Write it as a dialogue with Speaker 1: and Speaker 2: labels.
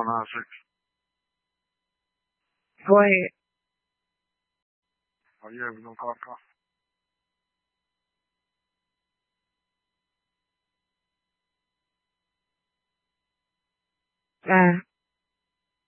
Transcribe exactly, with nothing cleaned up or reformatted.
Speaker 1: nine six.
Speaker 2: Go ahead.
Speaker 1: Oh yeah, we're gonna call the cops.
Speaker 2: Uh,